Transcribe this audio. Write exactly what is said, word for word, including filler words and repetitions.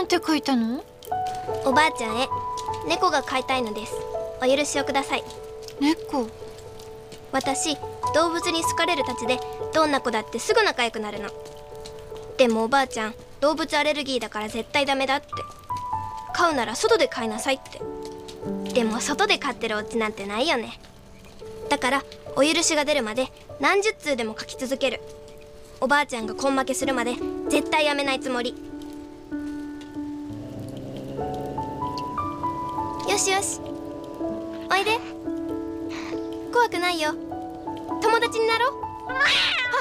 なんて書いたの？ おばあちゃんへ、猫が飼いたいのです。お許しをください。 猫。 私、動物に好かれるたちでどんな子だってすぐ仲良くなるの。でもおばあちゃん、動物アレルギーだから絶対ダメだって。飼うなら外で飼いなさいって。でも外で飼ってるお家なんてないよね。だからお許しが出るまで何十通でも書き続ける。おばあちゃんが根負けするまで絶対やめないつもり。よしよし、おいで。怖くないよ。友達になろう。